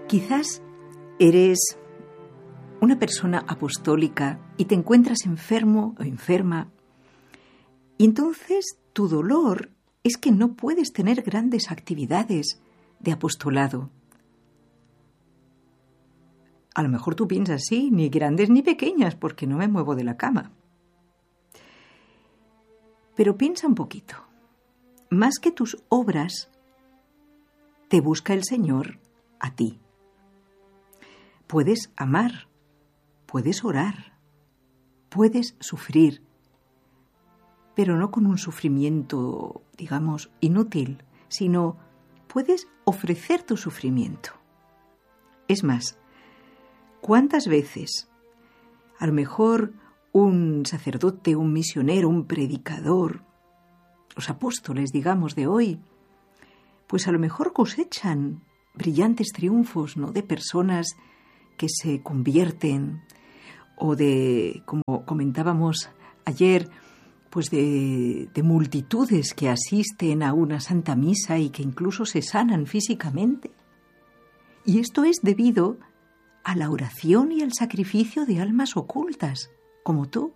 Quizás eres una persona apostólica y te encuentras enfermo o enferma, y entonces tu dolor es que no puedes tener grandes actividades de apostolado. A lo mejor tú piensas, sí, ni grandes ni pequeñas, porque no me muevo de la cama. Pero piensa un poquito. Más que tus obras, te busca el Señor a ti. Puedes amar, puedes orar, puedes sufrir, pero no con un sufrimiento, digamos, inútil, sino puedes ofrecer tu sufrimiento. Es más, ¿cuántas veces a lo mejor un sacerdote, un misionero, un predicador, los apóstoles, digamos, de hoy, pues a lo mejor cosechan brillantes triunfos, ¿no?, de personas que se convierten, o de, como comentábamos ayer, pues de multitudes que asisten a una santa misa y que incluso se sanan físicamente. Y esto es debido a la oración y al sacrificio de almas ocultas, como tú.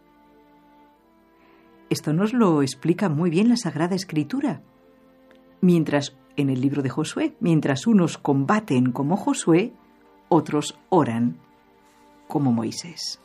Esto nos lo explica muy bien la Sagrada Escritura. Mientras, en el libro de Josué, mientras unos combaten como Josué, otros oran como Moisés.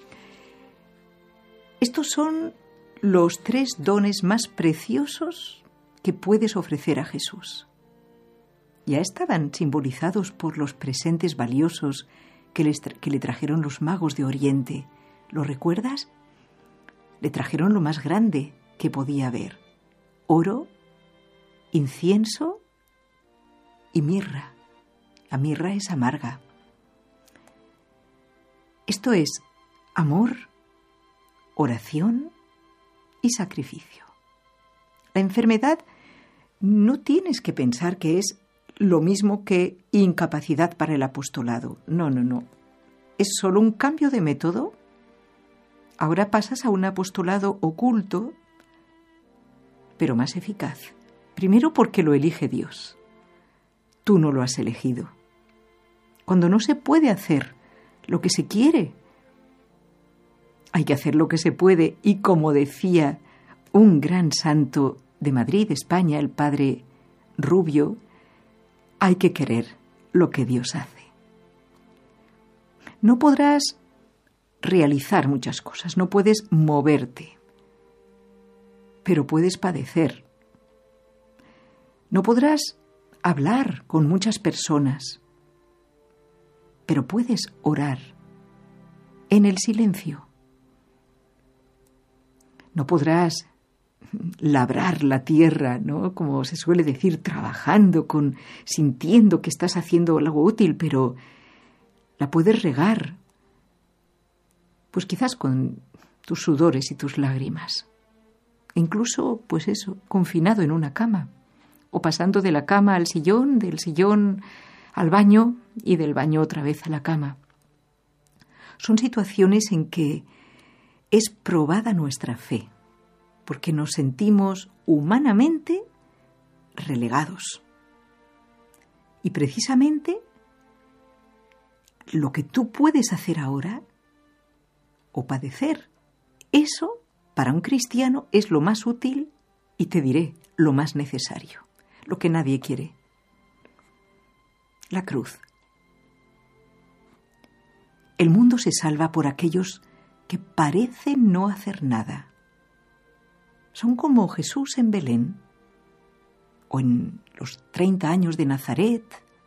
Estos son los 3 dones más preciosos que puedes ofrecer a Jesús. Ya estaban simbolizados por los presentes valiosos que le trajeron los magos de Oriente. ¿Lo recuerdas? Le trajeron lo más grande que podía haber: oro, incienso y mirra. La mirra es amarga. Esto es amor, oración y sacrificio. La enfermedad no tienes que pensar que es lo mismo que incapacidad para el apostolado. No. Es solo un cambio de método. Ahora pasas a un apostolado oculto, pero más eficaz. Primero porque lo elige Dios. Tú no lo has elegido. Cuando no se puede hacer lo que se quiere, hay que hacer lo que se puede. Y como decía un gran santo de Madrid, España, el padre Rubio, hay que querer lo que Dios hace. No podrás realizar muchas cosas, no puedes moverte, pero puedes padecer. No podrás hablar con muchas personas, pero puedes orar en el silencio. No podrás labrar la tierra, ¿no?, como se suele decir, trabajando, sintiendo que estás haciendo algo útil, pero la puedes regar, pues quizás con tus sudores y tus lágrimas. Incluso, pues eso, confinado en una cama, o pasando de la cama al sillón, del sillón al baño y del baño otra vez a la cama. Son situaciones en que es probada nuestra fe, porque nos sentimos humanamente relegados. Y precisamente lo que tú puedes hacer ahora, o padecer, eso para un cristiano es lo más útil y te diré lo más necesario, lo que nadie quiere. La cruz. El mundo se salva por aquellos que parecen no hacer nada. Son como Jesús en Belén, o en los 30 años de Nazaret,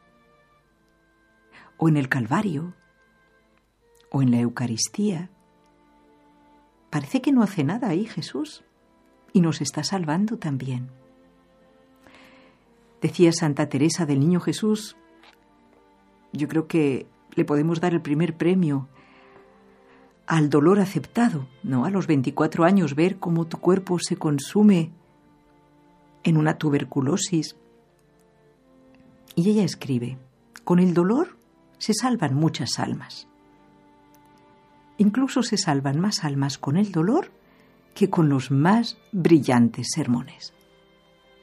o en el Calvario, o en la Eucaristía. Parece que no hace nada ahí Jesús, y nos está salvando también. Decía Santa Teresa del Niño Jesús, yo creo que le podemos dar el primer premio al dolor aceptado, ¿no? A los 24 años ver cómo tu cuerpo se consume en una tuberculosis. Y ella escribe, con el dolor se salvan muchas almas. Incluso se salvan más almas con el dolor que con los más brillantes sermones.